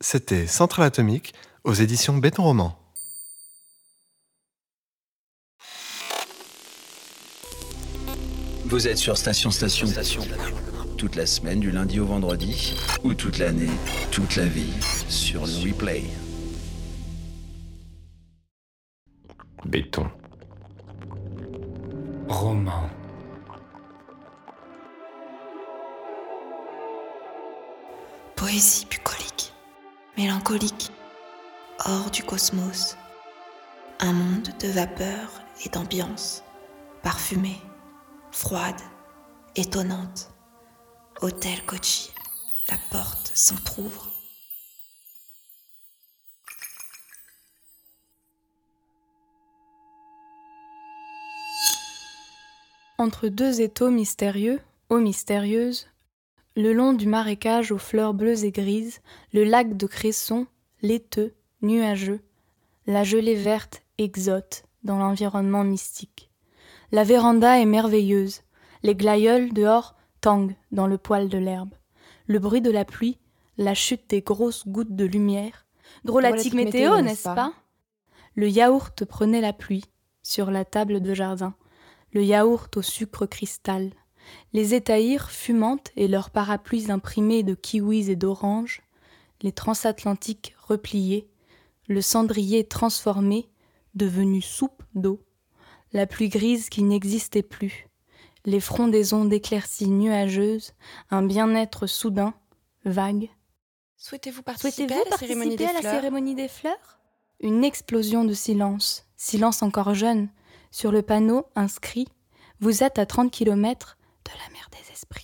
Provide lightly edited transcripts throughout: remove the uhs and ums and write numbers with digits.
C'était Centrale Atomique aux éditions Béton Roman. Vous êtes sur Station. Toute la semaine, du lundi au vendredi, ou toute l'année, toute la vie, sur le replay. Béton. Roman. Poésie bucolique, mélancolique, hors du cosmos. Un monde de vapeur et d'ambiance, parfumée, froide, étonnante. Hôtel Kochi, la porte s'entr'ouvre. Entre deux étaux mystérieux, eaux mystérieuses, le long du marécage aux fleurs bleues et grises, le lac de Cresson, laiteux, nuageux, la gelée verte exote dans l'environnement mystique. La véranda est merveilleuse, les glaïeuls dehors tanguent dans le poil de l'herbe. Le bruit de la pluie, la chute des grosses gouttes de lumière. Drôlatique météo, n'est-ce pas ? Le yaourt prenait la pluie sur la table de jardin. Le yaourt au sucre cristal. Les étahirs fumantes et leurs parapluies imprimés de kiwis et d'oranges, les transatlantiques repliés, le cendrier transformé, devenu soupe d'eau, la pluie grise qui n'existait plus, les frondaisons d'éclaircies nuageuses, un bien-être soudain, vague. Souhaitez-vous participer à la cérémonie des fleurs ? Une explosion de silence, silence encore jeune, sur le panneau inscrit « Vous êtes à 30 km de la mer des esprits ».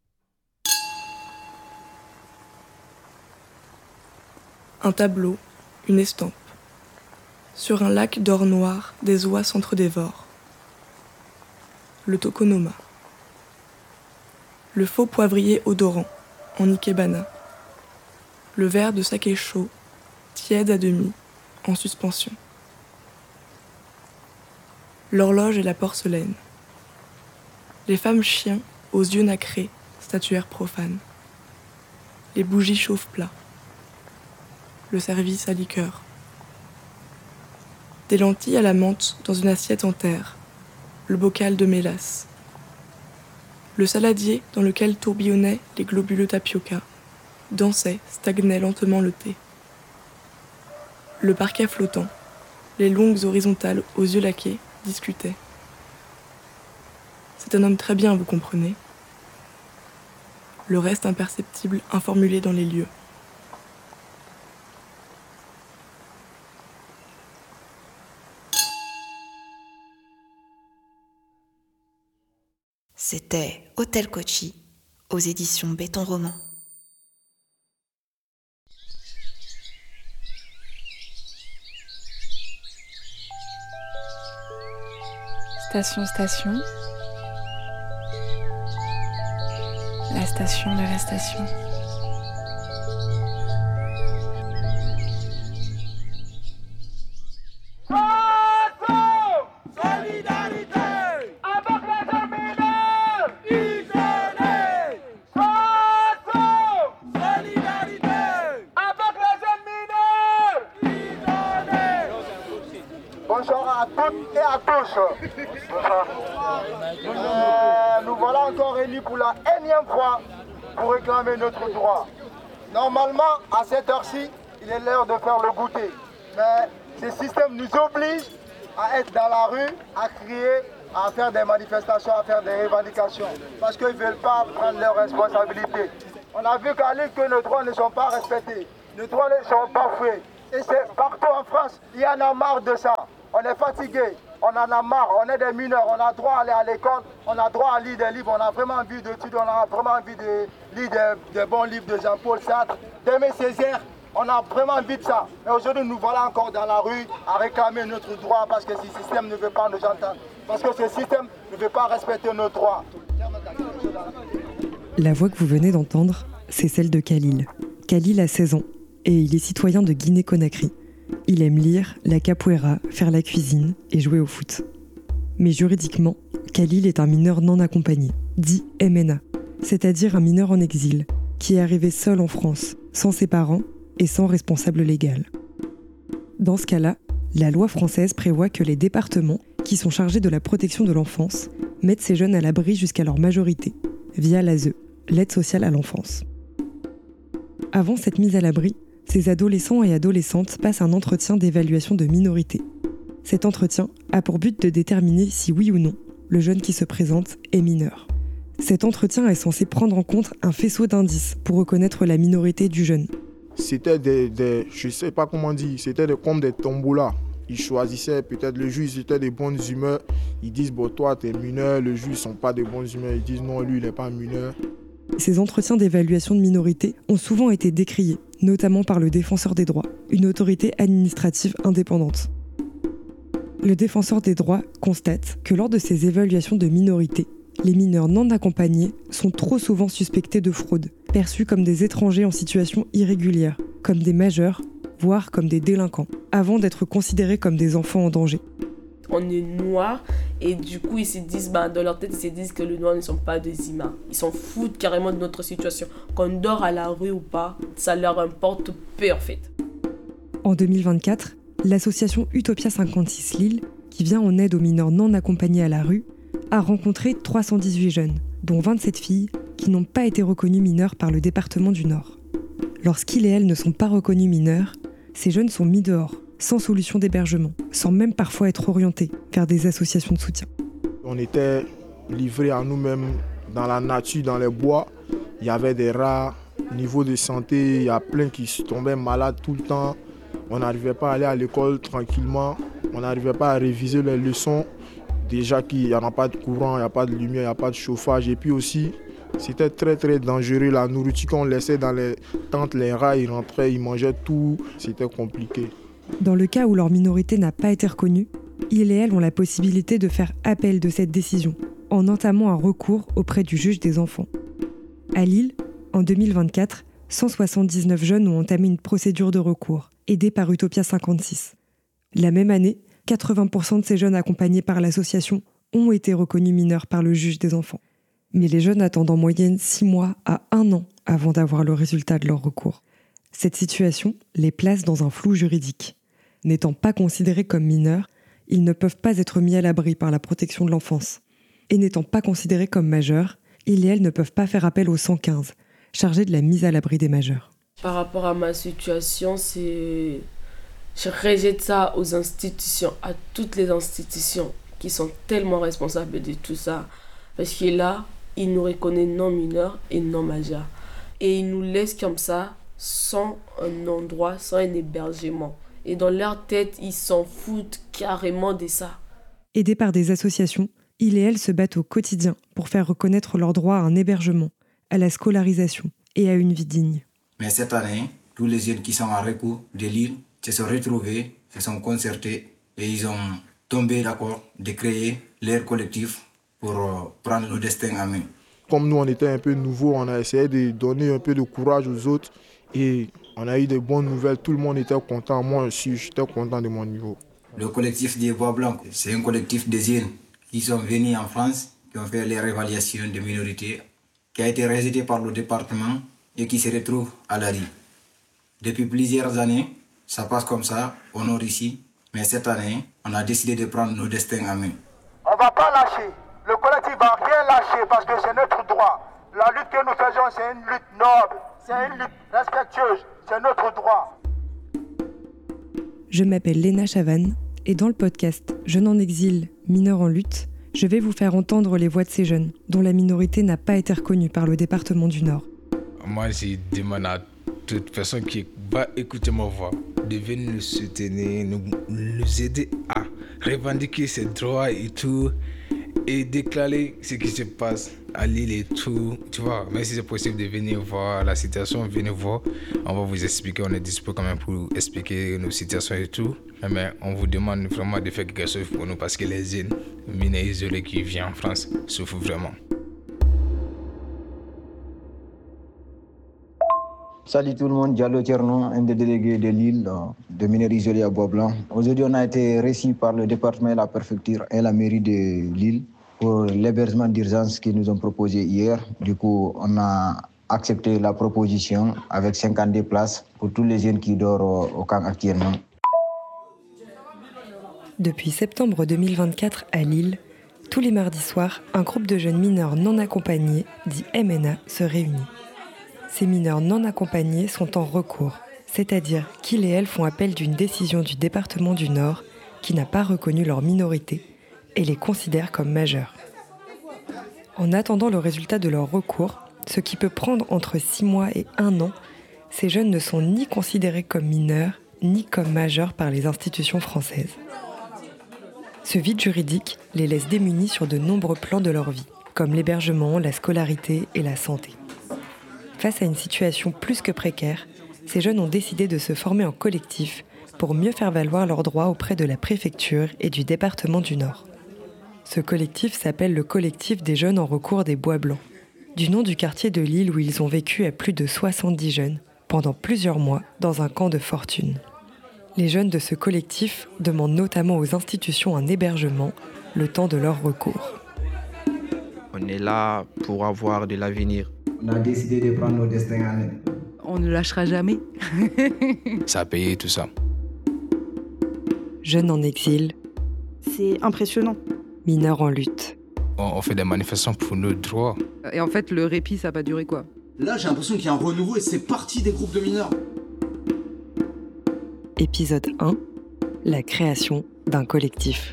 Un tableau, une estampe. Sur un lac d'or noir, des oies s'entre-dévorent. Le tokonoma. Le faux poivrier odorant, en ikebana. Le verre de saké chaud, tiède à demi, en suspension. L'horloge et la porcelaine. Les femmes chiens, aux yeux nacrés, statuaires profanes. Les bougies chauffe-plat. Le service à liqueur. Des lentilles à la menthe dans une assiette en terre. Le bocal de mélasse. Le saladier dans lequel tourbillonnaient les globuleux tapioca. Dansait, stagnait lentement le thé. Le parquet flottant. Les longues horizontales aux yeux laqués discutaient. C'est un homme très bien, vous comprenez. Le reste imperceptible, informulé dans les lieux. C'était Hôtel Kochi, aux éditions Béton Roman. Station. La station de la station. Bonjour à toutes et à tous. Nous voilà encore réunis pour la énième fois pour réclamer notre droit. Normalement, à cette heure-ci, il est l'heure de faire le goûter. Mais ce système nous oblige à être dans la rue, à crier, à faire des manifestations, à faire des revendications. Parce qu'ils ne veulent pas prendre leurs responsabilités. On a vu qu'à l'île que nos droits ne sont pas respectés. Nos droits ne sont pas faits. Et c'est partout en France, il y en a marre de ça. On est fatigué, on en a marre, on est des mineurs, on a droit à aller à l'école, on a droit à lire des livres, on a vraiment envie d'étudier, on a vraiment envie de lire des bons livres de Jean-Paul Sartre, d'Aimé Césaire, on a vraiment envie de ça. Mais aujourd'hui, nous voilà encore dans la rue à réclamer notre droit parce que ce système ne veut pas nous entendre, parce que ce système ne veut pas respecter nos droits. La voix que vous venez d'entendre, c'est celle de Khalil. Khalil a 16 ans et il est citoyen de Guinée-Conakry. Il aime lire, la capoeira, faire la cuisine et jouer au foot. Mais juridiquement, Khalil est un mineur non accompagné, dit MNA, c'est-à-dire un mineur en exil, qui est arrivé seul en France, sans ses parents et sans responsable légal. Dans ce cas-là, la loi française prévoit que les départements, qui sont chargés de la protection de l'enfance, mettent ces jeunes à l'abri jusqu'à leur majorité, via l'ASE, l'aide sociale à l'enfance. Avant cette mise à l'abri, ces adolescents et adolescentes passent un entretien d'évaluation de minorité. Cet entretien a pour but de déterminer si oui ou non le jeune qui se présente est mineur. Cet entretien est censé prendre en compte un faisceau d'indices pour reconnaître la minorité du jeune. C'était je sais pas comment dire, c'était comme des tombolas. Ils choisissaient, peut-être le juge était de bonnes humeurs. Ils disent, bon, toi, t'es mineur. Le juge ne sont pas de bonnes humeurs. Ils disent, non, lui, il n'est pas mineur. Ces entretiens d'évaluation de minorité ont souvent été décriés, notamment par le Défenseur des droits, une autorité administrative indépendante. Le Défenseur des droits constate que lors de ces évaluations de minorité, les mineurs non accompagnés sont trop souvent suspectés de fraude, perçus comme des étrangers en situation irrégulière, comme des majeurs, voire comme des délinquants, avant d'être considérés comme des enfants en danger. On est noirs et du coup ils se disent, dans leur tête ils se disent que les noirs ne sont pas des humains. Ils s'en foutent carrément de notre situation. Qu'on dort à la rue ou pas, ça leur importe peu en fait. En 2024, l'association Utopia 56 Lille, qui vient en aide aux mineurs non accompagnés à la rue, a rencontré 318 jeunes, dont 27 filles, qui n'ont pas été reconnus mineurs par le département du Nord. Lorsqu'ils et elles ne sont pas reconnus mineurs, ces jeunes sont mis dehors, sans solution d'hébergement, sans même parfois être orientés vers des associations de soutien. On était livrés à nous-mêmes dans la nature, dans les bois. Il y avait des rats, niveau de santé, il y a plein qui tombaient malades tout le temps. On n'arrivait pas à aller à l'école tranquillement, on n'arrivait pas à réviser les leçons. Déjà qu'il n'y a pas de courant, il n'y a pas de lumière, il n'y a pas de chauffage. Et puis aussi, c'était très très dangereux. La nourriture qu'on laissait dans les tentes, les rats, ils rentraient, ils mangeaient tout. C'était compliqué. Dans le cas où leur minorité n'a pas été reconnue, ils et elles ont la possibilité de faire appel de cette décision en entamant un recours auprès du juge des enfants. À Lille, en 2024, 179 jeunes ont entamé une procédure de recours, aidés par Utopia 56. La même année, 80% de ces jeunes accompagnés par l'association ont été reconnus mineurs par le juge des enfants. Mais les jeunes attendent en moyenne 6 mois à 1 an avant d'avoir le résultat de leur recours. Cette situation les place dans un flou juridique. N'étant pas considérés comme mineurs, ils ne peuvent pas être mis à l'abri par la protection de l'enfance. Et n'étant pas considérés comme majeurs, ils et elles ne peuvent pas faire appel au 115, chargé de la mise à l'abri des majeurs. Par rapport à ma situation, je rejette ça aux institutions, à toutes les institutions qui sont tellement responsables de tout ça. Parce que là, ils nous reconnaissent non mineurs et non majeurs. Et ils nous laissent comme ça, sans un endroit, sans un hébergement. Et dans leur tête, ils s'en foutent carrément de ça. Aidés par des associations, ils et elles se battent au quotidien pour faire reconnaître leur droit à un hébergement, à la scolarisation et à une vie digne. Mais cette année, tous les jeunes qui sont en recours de Lille se sont retrouvés, se sont concertés et ils ont tombé d'accord de créer leur collectif pour prendre le destin en main. Comme nous, on était un peu nouveaux, on a essayé de donner un peu de courage aux autres et on a eu de bonnes nouvelles. Tout le monde était content. Moi aussi, j'étais content de mon niveau. Le collectif des Bois Blancs, c'est un collectif de jeunes qui sont venus en France, qui ont fait leur évaluation de minorité, qui a été rejeté par le département et qui se retrouve à la rue. Depuis plusieurs années, ça passe comme ça, au nord ici. Mais cette année, on a décidé de prendre nos destins en main. On ne va pas lâcher. Le collectif ne va rien lâcher parce que c'est notre droit. La lutte que nous faisons, c'est une lutte noble, c'est une lutte respectueuse, c'est notre droit. Je m'appelle Léna Chavannes et dans le podcast Jeunes en exil, mineurs en lutte, je vais vous faire entendre les voix de ces jeunes dont la minorité n'a pas été reconnue par le département du Nord. Moi, je demande à toute personne qui va écouter ma voix de venir nous soutenir, nous aider à revendiquer ses droits et tout, et déclarer ce qui se passe à Lille et tout, tu vois. Mais si c'est possible de venir voir la situation, venez voir. On va vous expliquer, on est dispo quand même pour expliquer nos situations et tout. Mais on vous demande vraiment de faire quelque chose pour nous parce que les jeunes mineurs isolés qui viennent en France souffrent vraiment. Salut tout le monde, Diallo Tierno, un des délégués de Lille, de mineurs isolés à Bois Blanc. Aujourd'hui, on a été reçus par le département, la préfecture et la mairie de Lille pour l'hébergement d'urgence qu'ils nous ont proposé hier. Du coup, on a accepté la proposition avec 52 places pour tous les jeunes qui dorment au camp actuellement. Depuis septembre 2024 à Lille, tous les mardis soirs, un groupe de jeunes mineurs non accompagnés, dit MNA, se réunit. Ces mineurs non accompagnés sont en recours, c'est-à-dire qu'ils et elles font appel d'une décision du département du Nord qui n'a pas reconnu leur minorité et les considère comme majeurs. En attendant le résultat de leur recours, ce qui peut prendre entre 6 mois et 1 an, ces jeunes ne sont ni considérés comme mineurs, ni comme majeurs par les institutions françaises. Ce vide juridique les laisse démunis sur de nombreux plans de leur vie, comme l'hébergement, la scolarité et la santé. Face à une situation plus que précaire, ces jeunes ont décidé de se former en collectif pour mieux faire valoir leurs droits auprès de la préfecture et du département du Nord. Ce collectif s'appelle le collectif des jeunes en recours des Bois Blancs, du nom du quartier de Lille où ils ont vécu à plus de 70 jeunes, pendant plusieurs mois, dans un camp de fortune. Les jeunes de ce collectif demandent notamment aux institutions un hébergement, le temps de leur recours. On est là pour avoir de l'avenir. On a décidé de prendre nos destins en main. On ne lâchera jamais. Ça a payé tout ça. Jeunes en exil. C'est impressionnant. Mineurs en lutte. On fait des manifestations pour nos droits. Et en fait, le répit, ça va pas duré quoi. Là, j'ai l'impression qu'il y a un renouveau et c'est parti des groupes de mineurs. Épisode 1. La création d'un collectif.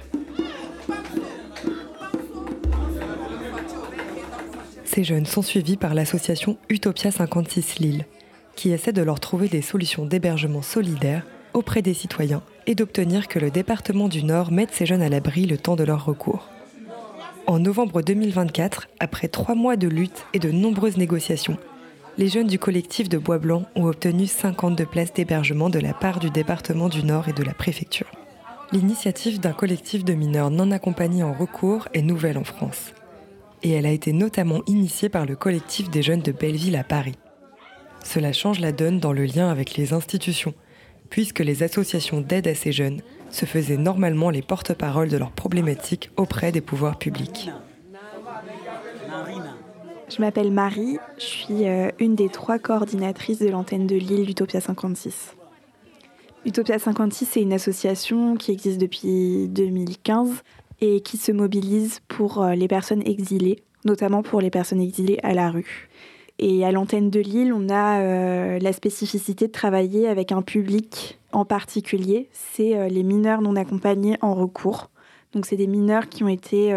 Ces jeunes sont suivis par l'association Utopia 56 Lille, qui essaie de leur trouver des solutions d'hébergement solidaire auprès des citoyens et d'obtenir que le département du Nord mette ces jeunes à l'abri le temps de leur recours. En novembre 2024, après 3 mois de lutte et de nombreuses négociations, les jeunes du collectif de Bois Blanc ont obtenu 52 places d'hébergement de la part du département du Nord et de la préfecture. L'initiative d'un collectif de mineurs non accompagnés en recours est nouvelle en France. Et elle a été notamment initiée par le collectif des jeunes de Belleville à Paris. Cela change la donne dans le lien avec les institutions, puisque les associations d'aide à ces jeunes se faisaient normalement les porte-paroles de leurs problématiques auprès des pouvoirs publics. Je m'appelle Marie, je suis une des 3 coordinatrices de l'antenne de Lille d'Utopia 56. Utopia 56, c'est une association qui existe depuis 2015 et qui se mobilise pour les personnes exilées, notamment pour les personnes exilées à la rue. Et à l'antenne de Lille, on a la spécificité de travailler avec un public en particulier, c'est les mineurs non accompagnés en recours. Donc c'est des mineurs qui ont été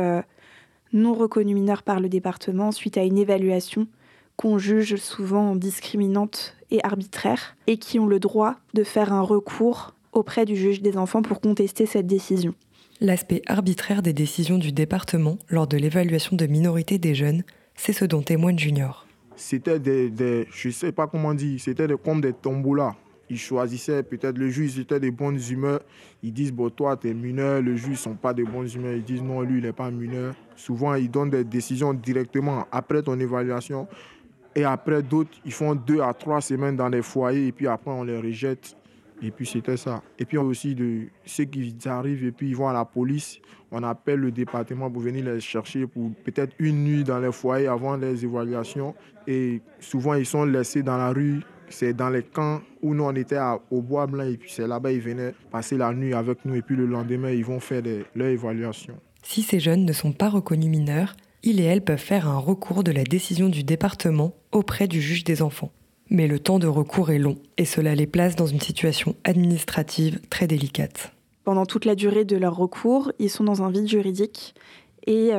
non reconnus mineurs par le département suite à une évaluation qu'on juge souvent discriminante et arbitraire et qui ont le droit de faire un recours auprès du juge des enfants pour contester cette décision. L'aspect arbitraire des décisions du département lors de l'évaluation de minorité des jeunes, c'est ce dont témoigne Junior. C'était je sais pas comment dire, c'était comme des tombolas. Ils choisissaient, peut-être le juge était de bonnes humeurs. Ils disent, bon, toi, t'es mineur. Le juge ne sont pas de bonnes humeurs. Ils disent, non, lui, il n'est pas mineur. Souvent, ils donnent des décisions directement après ton évaluation. Et après, d'autres, ils font 2 à 3 semaines dans les foyers. Et puis après, on les rejette. Et puis, c'était ça. Et puis, aussi, de ceux qui arrivent et puis ils vont à la police. On appelle le département pour venir les chercher pour peut-être une nuit dans les foyers avant les évaluations. Et souvent, ils sont laissés dans la rue. C'est dans les camps où nous, on était au Bois Blanc. Et puis, c'est là-bas, ils venaient passer la nuit avec nous. Et puis, le lendemain, ils vont faire leur évaluation. Si ces jeunes ne sont pas reconnus mineurs, ils et elles peuvent faire un recours de la décision du département auprès du juge des enfants. Mais le temps de recours est long et cela les place dans une situation administrative très délicate. Pendant toute la durée de leur recours, ils sont dans un vide juridique et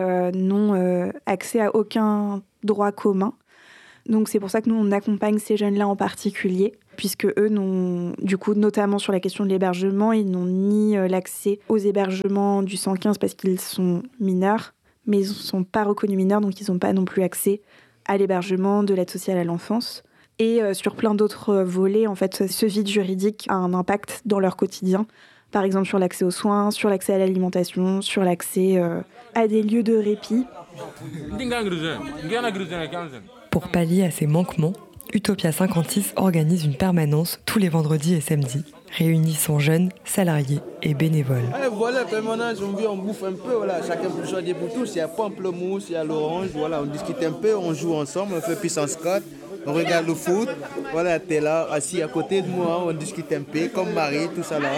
n'ont accès à aucun droit commun. Donc c'est pour ça que nous, on accompagne ces jeunes-là en particulier, puisque eux n'ont, du coup, notamment sur la question de l'hébergement, ils n'ont ni l'accès aux hébergements du 115 parce qu'ils sont mineurs, mais ils ne sont pas reconnus mineurs, donc ils n'ont pas non plus accès à l'hébergement de l'aide sociale à l'enfance. Et sur plein d'autres volets, en fait, ce vide juridique a un impact dans leur quotidien. Par exemple, sur l'accès aux soins, sur l'accès à l'alimentation, sur l'accès à des lieux de répit. Pour pallier à ces manquements, Utopia 56 organise une permanence tous les vendredis et samedis, réunissant jeunes, salariés et bénévoles. Allez, voilà, permanence, on bouffe un peu, voilà, chacun pour choisir pour tous. Il y a pamplemousse, il y a l'orange, voilà, on discute un peu, on joue ensemble, on fait puissance 4. on regarde le foot. Voilà, t'es là, assis à côté de moi, on discute un peu, comme Marie, tout ça là.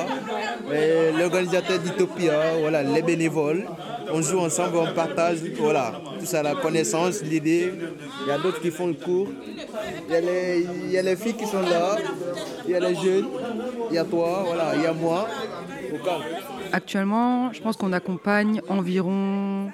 Et l'organisateur d'Utopia, voilà, les bénévoles. On joue ensemble, on partage, voilà, tout ça, la connaissance, l'idée. Il y a d'autres qui font le cours. Il y a les filles qui sont là, il y a les jeunes, il y a toi, voilà, il y a moi. Au calme. Actuellement, je pense qu'on accompagne environ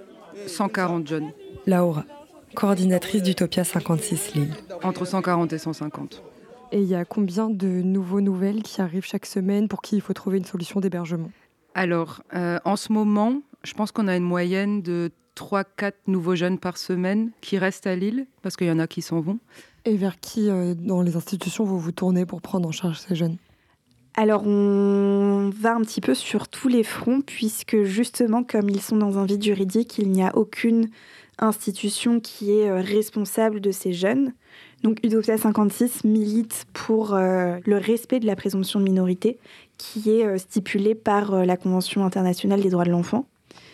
140 jeunes. Laura, coordinatrice d'Utopia 56 Lille. Entre 140 et 150. Et il y a combien de nouvelles qui arrivent chaque semaine pour qui il faut trouver une solution d'hébergement ? Alors, en ce moment, je pense qu'on a une moyenne de 3-4 nouveaux jeunes par semaine qui restent à Lille, parce qu'il y en a qui s'en vont. Et vers qui, dans les institutions, vous vous tournez pour prendre en charge ces jeunes ? Alors, on va un petit peu sur tous les fronts, puisque justement, comme ils sont dans un vide juridique, il n'y a aucune institution qui est responsable de ces jeunes. Donc, Utopia 56 milite pour le respect de la présomption de minorité, qui est stipulée par la Convention internationale des droits de l'enfant.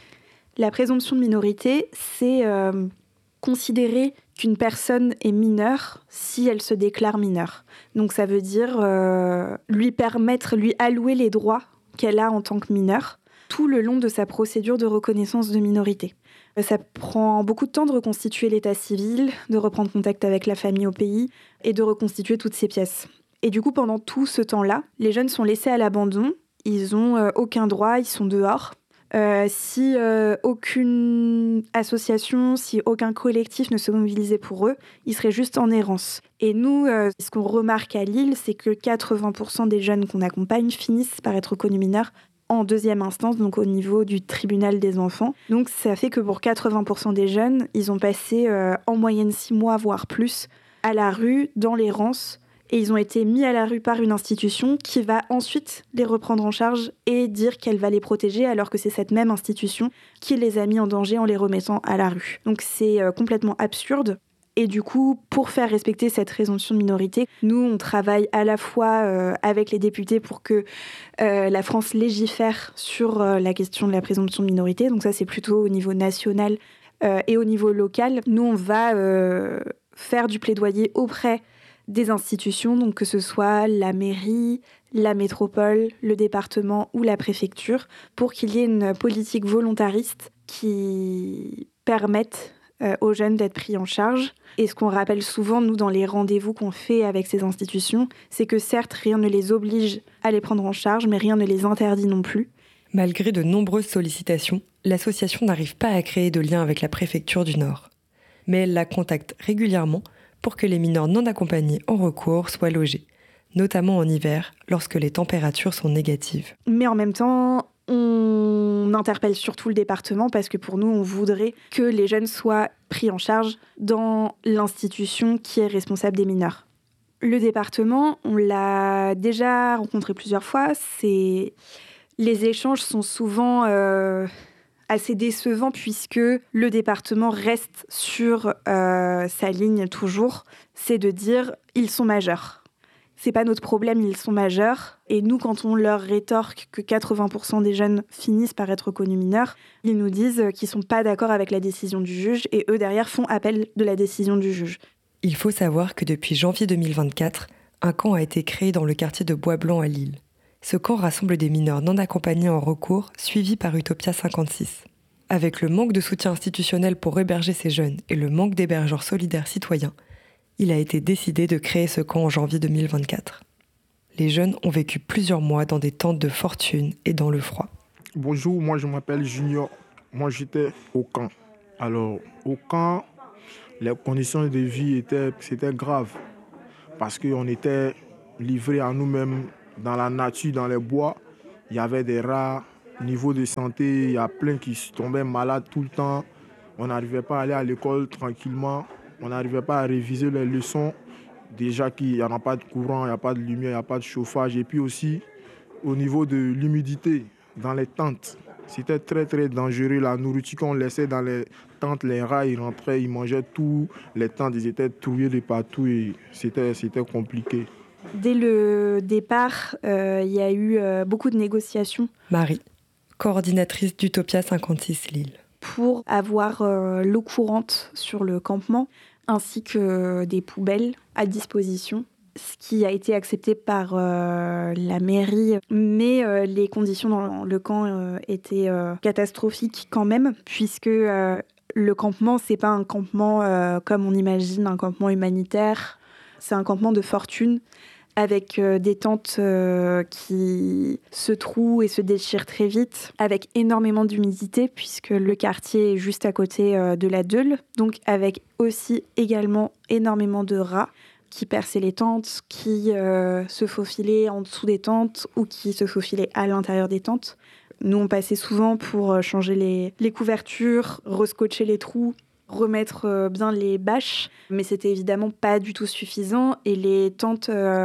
La présomption de minorité, c'est considérer qu'une personne est mineure si elle se déclare mineure. Donc ça veut dire lui allouer les droits qu'elle a en tant que mineure tout le long de sa procédure de reconnaissance de minorité. Ça prend beaucoup de temps de reconstituer l'état civil, de reprendre contact avec la famille au pays et de reconstituer toutes ces pièces. Et du coup, pendant tout ce temps-là, les jeunes sont laissés à l'abandon, ils n'ont aucun droit, ils sont dehors. Si aucune association, si aucun collectif ne se mobilisait pour eux, ils seraient juste en errance. Et nous, ce qu'on remarque à Lille, c'est que 80% des jeunes qu'on accompagne finissent par être reconnus mineurs en deuxième instance, donc au niveau du tribunal des enfants. Donc ça fait que pour 80% des jeunes, ils ont passé en moyenne 6 mois, voire plus, à la rue, dans l'errance. Et ils ont été mis à la rue par une institution qui va ensuite les reprendre en charge et dire qu'elle va les protéger, alors que c'est cette même institution qui les a mis en danger en les remettant à la rue. Donc c'est complètement absurde. Et du coup, pour faire respecter cette présomption de minorité, nous, on travaille à la fois avec les députés pour que la France légifère sur la question de la présomption de minorité. Donc ça, c'est plutôt au niveau national et au niveau local. Nous, on va faire du plaidoyer auprès des institutions, donc que ce soit la mairie, la métropole, le département ou la préfecture, pour qu'il y ait une politique volontariste qui permette aux jeunes d'être pris en charge. Et ce qu'on rappelle souvent, nous, dans les rendez-vous qu'on fait avec ces institutions, c'est que certes, rien ne les oblige à les prendre en charge, mais rien ne les interdit non plus. Malgré de nombreuses sollicitations, l'association n'arrive pas à créer de lien avec la préfecture du Nord. Mais elle la contacte régulièrement pour que les mineurs non accompagnés en recours soient logés, notamment en hiver, lorsque les températures sont négatives. Mais en même temps, on interpelle surtout le département parce que pour nous, on voudrait que les jeunes soient pris en charge dans l'institution qui est responsable des mineurs. Le département, on l'a déjà rencontré plusieurs fois. Les échanges sont souvent assez décevant puisque le département reste sur sa ligne toujours, c'est de dire ils sont majeurs. C'est pas notre problème, ils sont majeurs. Et nous, quand on leur rétorque que 80% des jeunes finissent par être reconnus mineurs, ils nous disent qu'ils sont pas d'accord avec la décision du juge et eux derrière font appel de la décision du juge. Il faut savoir que depuis janvier 2024, un camp a été créé dans le quartier de Bois-Blanc à Lille. Ce camp rassemble des mineurs non accompagnés en recours, suivis par Utopia 56. Avec le manque de soutien institutionnel pour héberger ces jeunes et le manque d'hébergeurs solidaires citoyens, il a été décidé de créer ce camp en janvier 2024. Les jeunes ont vécu plusieurs mois dans des tentes de fortune et dans le froid. Bonjour, moi je m'appelle Junior. Moi j'étais au camp. Alors au camp, les conditions de vie c'était grave parce qu'on était livrés à nous-mêmes dans la nature, dans les bois. Il y avait des rats. Niveau de santé, il y a plein qui tombaient malades tout le temps. On n'arrivait pas à aller à l'école tranquillement. On n'arrivait pas à réviser les leçons. Déjà qu'il n'y en a pas de courant, il n'y a pas de lumière, il n'y a pas de chauffage. Et puis aussi, au niveau de l'humidité dans les tentes, c'était très très dangereux. La nourriture qu'on laissait dans les tentes, les rats, ils rentraient, ils mangeaient tout. Les tentes, ils étaient trouillés de partout et c'était compliqué. Dès le départ, il y a eu beaucoup de négociations. Marie, coordinatrice d'Utopia 56 Lille. Pour avoir l'eau courante sur le campement, ainsi que des poubelles à disposition, ce qui a été accepté par la mairie. Mais les conditions dans le camp étaient catastrophiques quand même, puisque le campement, c'est pas un campement comme on imagine, un campement humanitaire. C'est un campement de fortune, avec des tentes qui se trouent et se déchirent très vite, avec énormément d'humidité, puisque le quartier est juste à côté de la Deule, donc avec aussi également énormément de rats qui perçaient les tentes, qui se faufilaient en dessous des tentes ou qui se faufilaient à l'intérieur des tentes. Nous, on passait souvent pour changer les couvertures, rescotcher les trous, remettre bien les bâches, mais c'était évidemment pas du tout suffisant et les tentes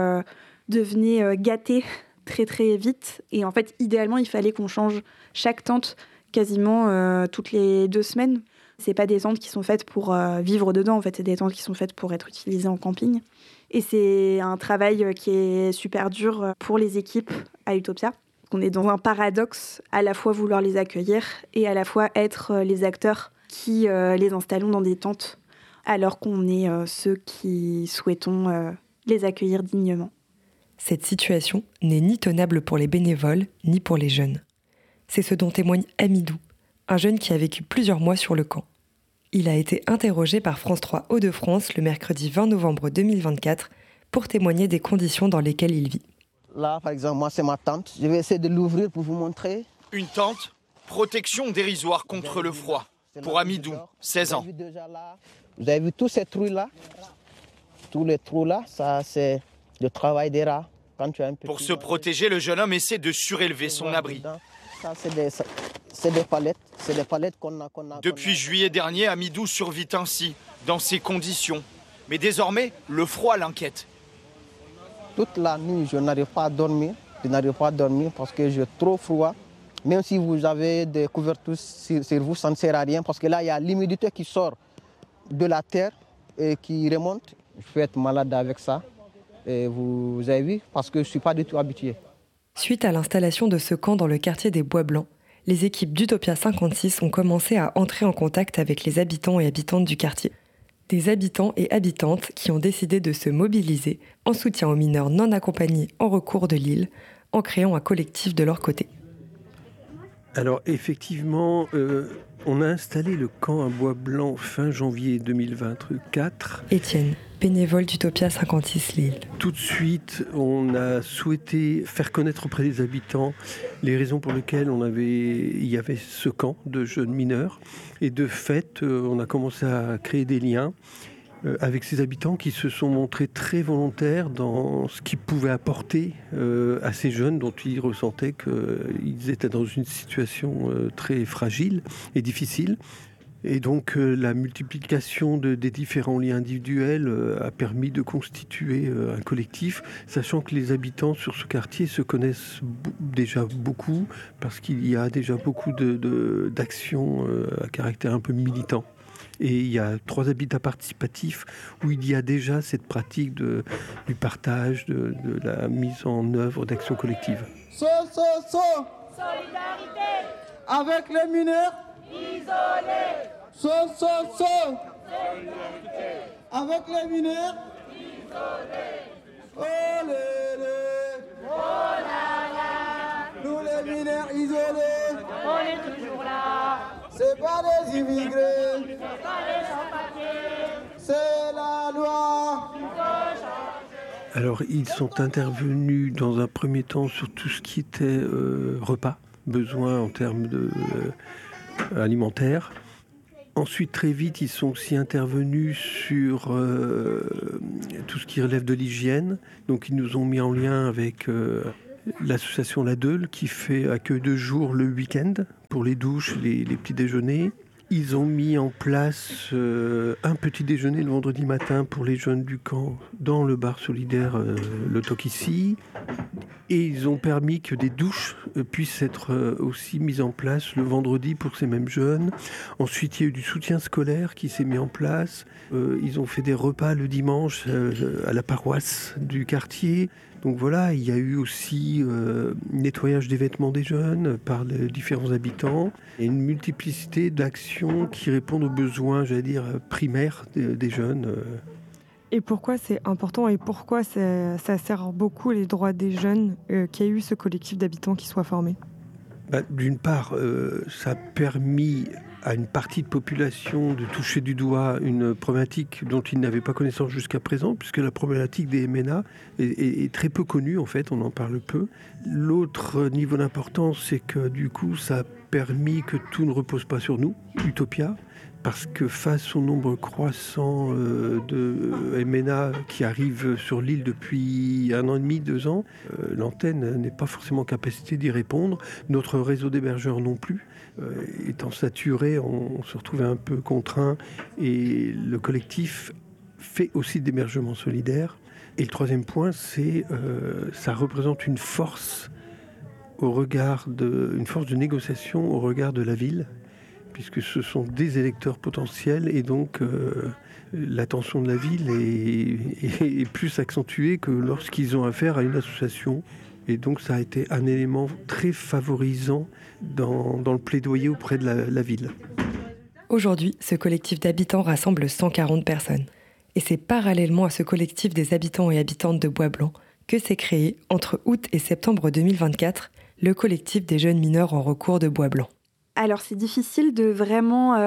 devenaient gâtées très très vite. Et en fait, idéalement, il fallait qu'on change chaque tente quasiment toutes les 2 semaines. C'est pas des tentes qui sont faites pour vivre dedans, en fait, c'est des tentes qui sont faites pour être utilisées en camping. Et c'est un travail qui est super dur pour les équipes à Utopia. On est dans un paradoxe, à la fois vouloir les accueillir et à la fois être les acteurs qui les installons dans des tentes, alors qu'on est ceux qui souhaitons les accueillir dignement. Cette situation n'est ni tenable pour les bénévoles, ni pour les jeunes. C'est ce dont témoigne Amidou, un jeune qui a vécu plusieurs mois sur le camp. Il a été interrogé par France 3 Hauts-de-France le mercredi 20 novembre 2024 pour témoigner des conditions dans lesquelles il vit. Là, par exemple, moi, c'est ma tente. Je vais essayer de l'ouvrir pour vous montrer. Une tente, protection dérisoire contre le froid. Pour Amidou, 16 ans. Vous avez vu tous ces trous-là? Tous les trous-là, ça c'est le travail des rats. Pour se protéger, le jeune homme essaie de surélever son abri. Ça, c'est des palettes qu'on a. Depuis juillet dernier, Amidou survit ainsi, dans ces conditions. Mais désormais, le froid l'inquiète. Toute la nuit, je n'arrive pas à dormir. Je n'arrive pas à dormir parce que j'ai trop froid. Même si vous avez des couvertures sur vous, ça ne sert à rien parce que là, il y a l'humidité qui sort de la terre et qui remonte. Je peux être malade avec ça. Et vous avez vu, parce que je ne suis pas du tout habitué. Suite à l'installation de ce camp dans le quartier des Bois Blancs, les équipes d'Utopia 56 ont commencé à entrer en contact avec les habitants et habitantes du quartier. Des habitants et habitantes qui ont décidé de se mobiliser en soutien aux mineurs non accompagnés en recours de l'île, en créant un collectif de leur côté. Alors effectivement, on a installé le camp à Bois Blanc fin janvier 2024. Étienne, bénévole d'Utopia 56 Lille. Tout de suite, on a souhaité faire connaître auprès des habitants les raisons pour lesquelles il y avait ce camp de jeunes mineurs. Et de fait, on a commencé à créer des liens avec ces habitants qui se sont montrés très volontaires dans ce qu'ils pouvaient apporter à ces jeunes dont ils ressentaient qu'ils étaient dans une situation très fragile et difficile. Et donc la multiplication des différents liens individuels a permis de constituer un collectif, sachant que les habitants sur ce quartier se connaissent déjà beaucoup, parce qu'il y a déjà beaucoup d'actions à caractère un peu militant. Et il y a 3 habitats participatifs où il y a déjà cette pratique du partage, de la mise en œuvre d'actions collectives. Solidarité avec les mineurs isolés. Solidarité avec les mineurs isolés. Oh là là. Nous les mineurs isolés, on est toujours là. C'est pas des immigrés, c'est pas des sans-papiers, c'est la loi. Alors ils sont intervenus dans un premier temps sur tout ce qui était repas, besoins en termes alimentaires. Ensuite, très vite, ils sont aussi intervenus sur tout ce qui relève de l'hygiène. Donc ils nous ont mis en lien avec l'association La Deule qui fait accueil de jour le week-end pour les douches, les petits déjeuners. Ils ont mis en place un petit déjeuner le vendredi matin pour les jeunes du camp dans le bar solidaire Le Tokissi. Et ils ont permis que des douches puissent être aussi mises en place le vendredi pour ces mêmes jeunes. Ensuite, il y a eu du soutien scolaire qui s'est mis en place. Ils ont fait des repas le dimanche à la paroisse du quartier. Donc voilà, il y a eu aussi nettoyage des vêtements des jeunes par les différents habitants et une multiplicité d'actions solutions qui répondent aux besoins, j'allais dire, primaires des jeunes. Et pourquoi c'est important et pourquoi ça sert beaucoup les droits des jeunes qu'il y ait eu ce collectif d'habitants qui soit formé ? D'une part, ça a permis à une partie de population de toucher du doigt une problématique dont ils n'avaient pas connaissance jusqu'à présent, puisque la problématique des MNA est très peu connue, en fait, on en parle peu. L'autre niveau d'importance, c'est que du coup, ça a permis que tout ne repose pas sur nous, Utopia, parce que face au nombre croissant de MNA qui arrivent sur l'île depuis 1 an et demi, 2 ans, l'antenne n'est pas forcément en capacité d'y répondre. Notre réseau d'hébergeurs non plus. Étant saturé, on se retrouvait un peu contraint et le collectif fait aussi d'hébergement solidaire. Et le troisième point, c'est ça représente une force une force de négociation au regard de la ville, puisque ce sont des électeurs potentiels et donc l'attention de la ville est plus accentuée que lorsqu'ils ont affaire à une association. Et donc ça a été un élément très favorisant dans le plaidoyer auprès de la ville. Aujourd'hui, ce collectif d'habitants rassemble 140 personnes. Et c'est parallèlement à ce collectif des habitants et habitantes de Bois-Blanc que s'est créé, entre août et septembre 2024, le collectif des jeunes mineurs en recours de Bois-Blanc. Alors c'est difficile de vraiment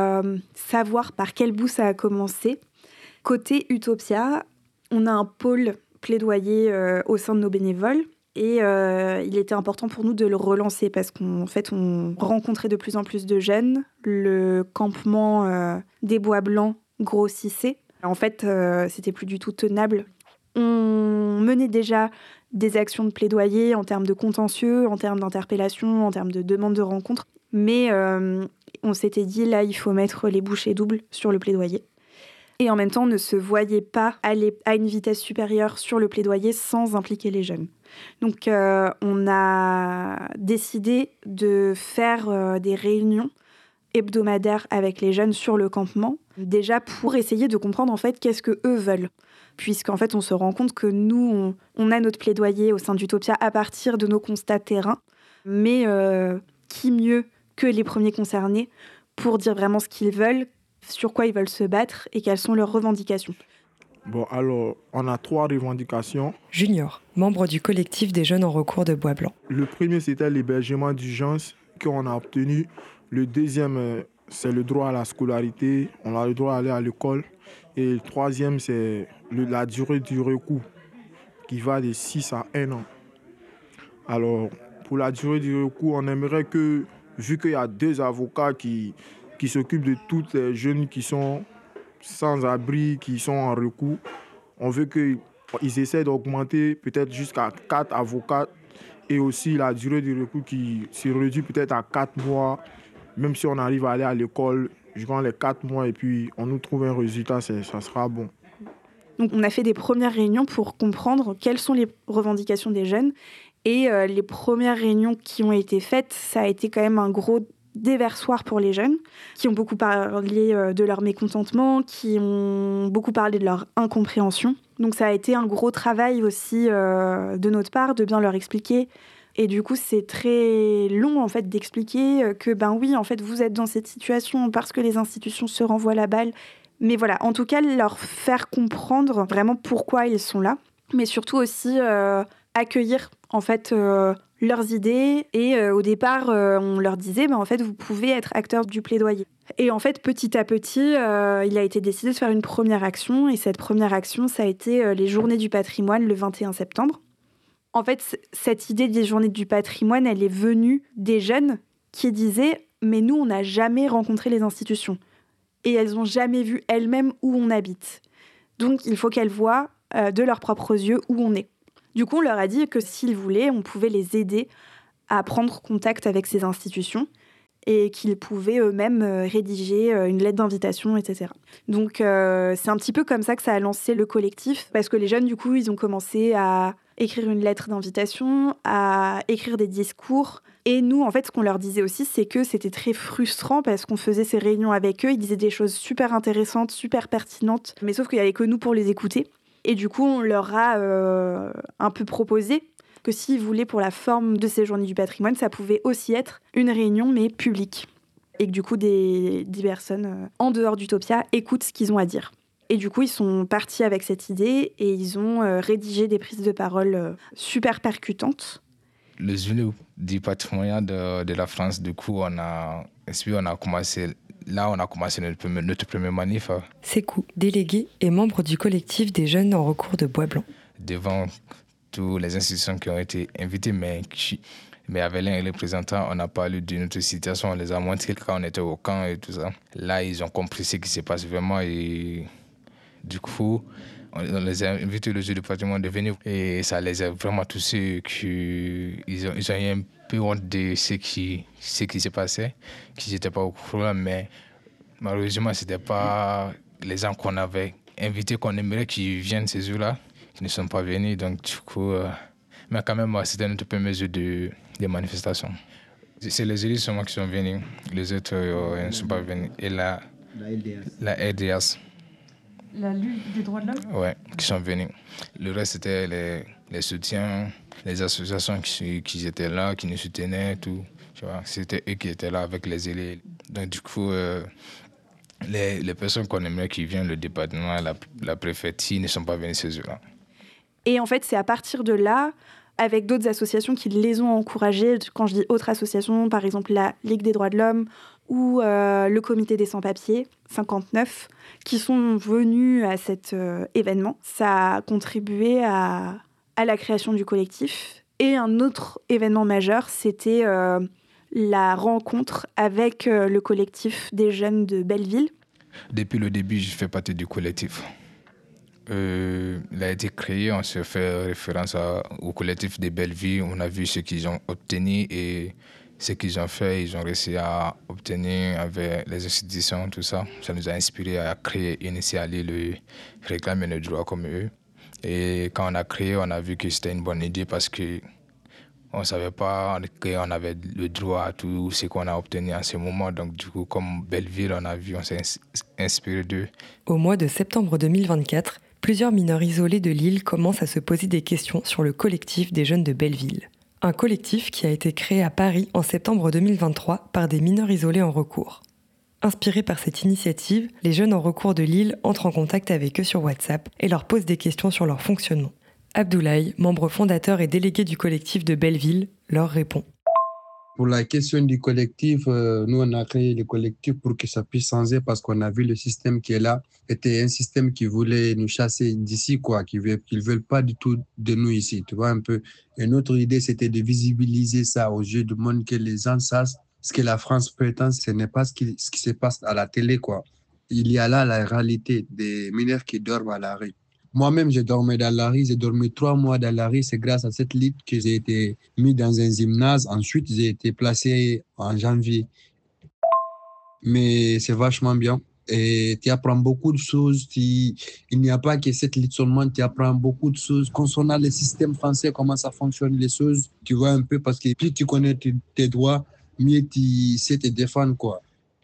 savoir par quel bout ça a commencé. Côté Utopia, on a un pôle plaidoyer au sein de nos bénévoles. Et il était important pour nous de le relancer parce qu'en fait, on rencontrait de plus en plus de jeunes. Le campement des Bois Blancs grossissait. En fait, c'était plus du tout tenable. On menait déjà des actions de plaidoyer en termes de contentieux, en termes d'interpellation, en termes de demande de rencontre. Mais on s'était dit, là, il faut mettre les bouchées doubles sur le plaidoyer. Et en même temps, on ne se voyait pas aller à une vitesse supérieure sur le plaidoyer sans impliquer les jeunes. Donc, on a décidé de faire des réunions hebdomadaires avec les jeunes sur le campement, déjà pour essayer de comprendre en fait qu'est-ce que eux veulent. Puisqu'en fait, on se rend compte que nous, on a notre plaidoyer au sein d'Utopia à partir de nos constats terrain, mais qui mieux que les premiers concernés pour dire vraiment ce qu'ils veulent, sur quoi ils veulent se battre et quelles sont leurs revendications. Bon, alors, on a 3 revendications. Junior, membre du collectif des jeunes en recours de Bois-Blanc. Le premier, c'était l'hébergement d'urgence qu'on a obtenu. Le deuxième, c'est le droit à la scolarité. On a le droit d'aller à l'école. Et le troisième, c'est la durée du recours, qui va de 6 à 1 an. Alors, pour la durée du recours, on aimerait que, vu qu'il y a 2 avocats qui s'occupent de toutes les jeunes qui sont sans abri, qui sont en recours, on veut qu'ils essaient d'augmenter peut-être jusqu'à 4 avocats et aussi la durée du recours qui se réduit peut-être à 4 mois, même si on arrive à aller à l'école durant les 4 mois et puis on nous trouve un résultat, ça sera bon. Donc on a fait des premières réunions pour comprendre quelles sont les revendications des jeunes et les premières réunions qui ont été faites, ça a été quand même un gros déversoir pour les jeunes, qui ont beaucoup parlé de leur mécontentement, qui ont beaucoup parlé de leur incompréhension. Donc ça a été un gros travail aussi de notre part, de bien leur expliquer. Et du coup, c'est très long en fait d'expliquer que ben oui, en fait, vous êtes dans cette situation parce que les institutions se renvoient la balle. Mais voilà, en tout cas, leur faire comprendre vraiment pourquoi ils sont là. Mais surtout aussi accueillir en fait leurs idées. Et au départ, on leur disait, en fait, vous pouvez être acteur du plaidoyer. Et en fait, petit à petit, il a été décidé de faire une première action. Et cette première action, ça a été les Journées du patrimoine le 21 septembre. En fait, cette idée des Journées du patrimoine, elle est venue des jeunes qui disaient « mais nous, on n'a jamais rencontré les institutions. Et elles n'ont jamais vu elles-mêmes où on habite. Donc, il faut qu'elles voient de leurs propres yeux où on est. » Du coup, on leur a dit que s'ils voulaient, on pouvait les aider à prendre contact avec ces institutions et qu'ils pouvaient eux-mêmes rédiger une lettre d'invitation, etc. Donc, c'est un petit peu comme ça que ça a lancé le collectif, parce que les jeunes, du coup, ils ont commencé à écrire une lettre d'invitation, à écrire des discours. Et nous, en fait, ce qu'on leur disait aussi, c'est que c'était très frustrant parce qu'on faisait ces réunions avec eux, ils disaient des choses super intéressantes, super pertinentes, mais sauf qu'il n'y avait que nous pour les écouter. Et du coup, on leur a un peu proposé que s'ils voulaient pour la forme de ces Journées du patrimoine, ça pouvait aussi être une réunion, mais publique. et que du coup, des personnes en dehors d'Utopia écoutent ce qu'ils ont à dire. Et du coup, ils sont partis avec cette idée et ils ont rédigé des prises de parole super percutantes. Les unis du patrimoine de la France, du coup, on a commencé notre premier manif. Sékou, délégué et membre du collectif des jeunes en recours de Bois Blanc. Devant toutes les institutions qui ont été invitées, mais avec les représentants, on a parlé de notre situation, on les a montré quand on était au camp et tout ça. Là, ils ont compris ce qui se passe vraiment et du coup, on les a invités le jour du patrimoine de venir et ça les a vraiment touchés. Ils ont eu un peu honte de ce qui se passait, qu'ils n'étaient pas au courant, mais malheureusement, ce n'était pas les gens qu'on avait invités, qu'on aimerait qu'ils viennent ces jours-là, qui ne sont pas venus. Donc, du coup, mais quand même, c'était notre premier jour de manifestation. C'est les élus seulement qui sont venus, les autres ne sont pas venus. Et la LDS. La Ligue des droits de l'homme ? Oui, qui sont venus. Le reste, c'était les soutiens, les associations qui étaient là, qui nous soutenaient, tout. Tu vois, c'était eux qui étaient là avec les élus. Donc, du coup, les personnes qu'on aimerait qui viennent, le département, la préfecture, ne sont pas venus ces jours-là. Et en fait, c'est à partir de là, avec d'autres associations qui les ont encouragés, quand je dis autres associations, par exemple la Ligue des droits de l'homme ou le Comité des sans-papiers, 59, qui sont venus à cet événement. Ça a contribué à la création du collectif. Et un autre événement majeur, c'était la rencontre avec le collectif des jeunes de Belleville. Depuis le début, je fais partie du collectif. Il a été créé, on se fait référence au collectif de Belleville. On a vu ce qu'ils ont obtenu et ce qu'ils ont fait. Ils ont réussi à obtenir avec les institutions, tout ça. Ça nous a inspiré à créer, initier à aller réclamer nos droits comme eux. Et quand on a créé, on a vu que c'était une bonne idée parce que on ne savait pas qu'on avait le droit à tout ce qu'on a obtenu en ce moment. Donc, du coup, comme Belleville, on s'est inspiré d'eux. Au mois de septembre 2024, plusieurs mineurs isolés de Lille commencent à se poser des questions sur le collectif des jeunes de Belleville. Un collectif qui a été créé à Paris en septembre 2023 par des mineurs isolés en recours. Inspirés par cette initiative, les jeunes en recours de Lille entrent en contact avec eux sur WhatsApp et leur posent des questions sur leur fonctionnement. Abdoulaye, membre fondateur et délégué du collectif de Belleville, leur répond. Pour la question du collectif, nous on a créé le collectif pour que ça puisse changer parce qu'on a vu le système qui est là était un système qui voulait nous chasser d'ici, quoi, qu'ils veulent pas du tout de nous ici, tu vois un peu. Et notre idée c'était de visibiliser ça aux yeux du monde, que les gens sachent ce que la France prétend, ce n'est pas ce qui se passe à la télé, quoi. Il y a là la réalité des mineurs qui dorment à la rue. Moi-même, j'ai dormi dans la rue, j'ai dormi 3 mois dans la rue. C'est grâce à cette lutte que j'ai été mis dans un gymnase. Ensuite, j'ai été placé en janvier. Mais c'est vachement bien. Et tu apprends beaucoup de choses. Il n'y a pas que cette lutte seulement, tu apprends beaucoup de choses. Concernant le système français, comment ça fonctionne les choses, tu vois un peu, parce que plus tu connais tes droits, mieux tu sais te défendre, quoi.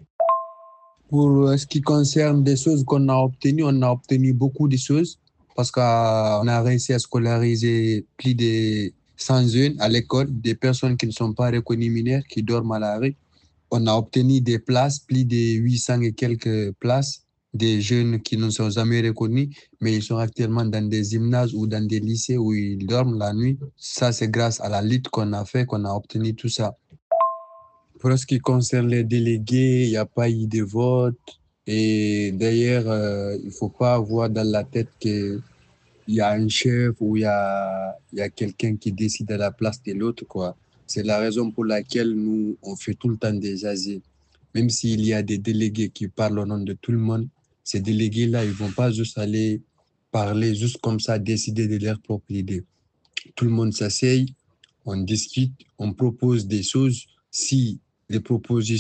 Pour ce qui concerne des choses qu'on a obtenues, on a obtenu beaucoup de choses. Parce qu'on a réussi à scolariser plus de 100 jeunes à l'école, des personnes qui ne sont pas reconnues mineurs, qui dorment à la rue. On a obtenu des places, plus de 800 et quelques places, des jeunes qui ne sont jamais reconnus, mais ils sont actuellement dans des gymnases ou dans des lycées où ils dorment la nuit. Ça, c'est grâce à la lutte qu'on a fait, qu'on a obtenu tout ça. Pour ce qui concerne les délégués, il n'y a pas eu de vote. Et d'ailleurs, il ne faut pas avoir dans la tête qu'il y a un chef ou il y a quelqu'un qui décide à la place de l'autre, quoi. C'est la raison pour laquelle nous, on fait tout le temps des asiles. Même s'il y a des délégués qui parlent au nom de tout le monde, ces délégués-là, ils ne vont pas juste aller parler juste comme ça, décider de leur propre idée. Tout le monde s'asseye, on discute, on propose des choses. Si les propositions